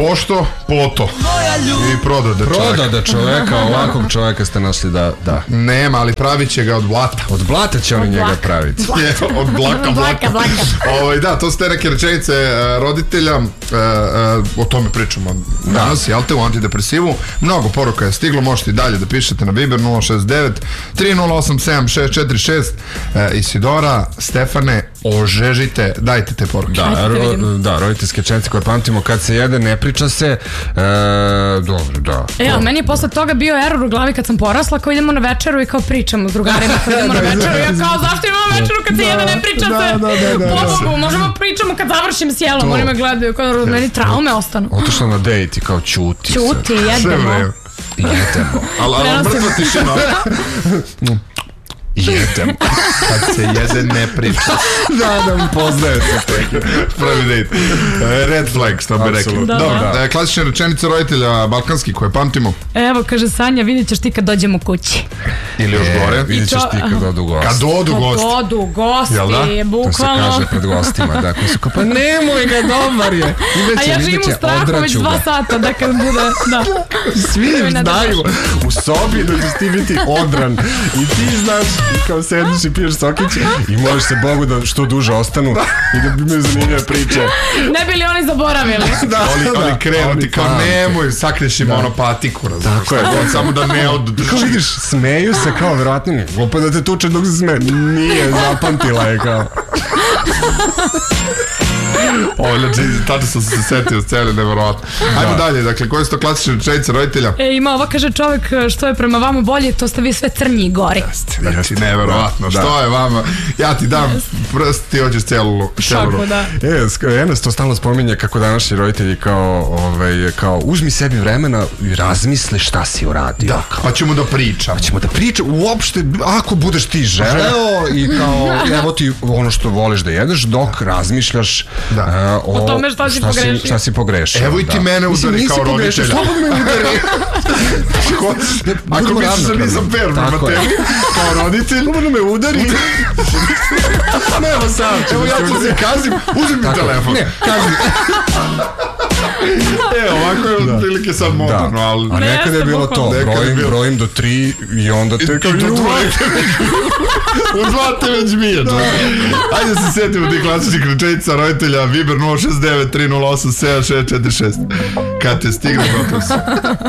Pošto, poto. I prodade čoveka, ovakvog čoveka ste našli da... Nema, ali pravit će ga od blata. Od blata će oni njega praviti. Od blaka. Da, to su te neke rečenice roditelja, o tome pričamo danas, jel te, u antidepresivu. Mnogo poruka je stiglo, možete i dalje da pišete na Viber 069 3087 646. Isidora, Stefane, ožežite, dajte te poruke. Da, roditeljske rečenice koje pamtimo, kad se jede, ne priča se. Dobro, da. Meni je posle toga bio error u glavi kad sam porasla, kao idemo na večeru i kao pričamo s drugarima kad idemo na večeru. Ja kao, zašto imamo večeru kad se jede, ne priča se? Pobogu, možemo pričamo kad završim s jelom. Oni me gledaju, kao meni traume ostanu. Otišla na dejt i kao ćuti. Ćuti, jedemo. Ali mrtva tišina. Jedem. Kad se jede, ne priča. Da, poznaje se. Pravi dejt. Red flag, što bi rekli. Dobro, klasična rečenica roditelja balkanski koje pamtimo. Evo, kaže Sanja, vidjet ćeš ti kad dođemo kući. Ili još gore. Vidjet ćeš ti kad odu gosti. Kad odu gosti, bukvalno. To se kaže pred gostima. Dakle, su kao, pa nemoj ga, dobar je. A ja živim u strahu već 2 sata da kad bude, da. Svi znaju u sobi da ćeš ti biti odran. I ti znaš, kao sediš i piješ sokić i možeš se Bogu da što duže ostanu i da bi imaju zanimljive priče. Ne bi li oni zaboravili? Ali krenuti kao nemoj, sakneš im ono patiku. Tako je. Samo da ne odu. Kao vidiš, smeju se kao vratni. Glupo da te tuče dok se sme. Nije, zapamtila je kao. Znači, tada sam se setio scene, nevjerovatno. Ajmo dalje, dakle, koje su to klasične rečenice roditelja? Ima ova, kaže čovek, što je prema vama bolje, to ste vi sve crnji i gori. Znači, nevjerovatno, što je vama? Ja ti dam prst, ti hoćeš celu šaku, da. Enes to stalno spominje kako današnji roditelji kao uzmi sebi vremena i razmisli šta si uradio. Da, pa ćemo da pričam. Uopšte, ako budeš ti želeo i kao, evo ti ono što voliš da jedeš, dok razmišljaš o tome šta si pogrešio. Evo i ti mene udari kao roditelja. Slobodno me udari. Ako misliš da nisam fair prema tebi, kao roditelj, slobodno me udari. Evo sam, evo ja ću se kazim, uzim mi telefon. Ne, kazim. Ovako je otprilike sad moderno, ali... A nekada je bilo to, brojim do 3 i onda te kao uzvate već mi je. Ajde se setimo tih klasičnih rečenica roditelja, Viber 069 308 7646. Kad te stigne, gotovo se.